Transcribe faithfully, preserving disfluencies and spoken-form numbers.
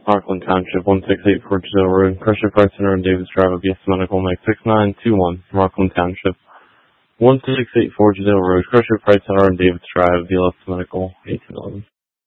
Parkland Township, one six eight four Giselle Road, Crusher Park Center, and Davis Drive, B S Medical, Mike six nine two one, Parkland Township, one six eight four Giselle Road, Crusher Price Center, and Davis Drive, B S Medical, eighteen eleven.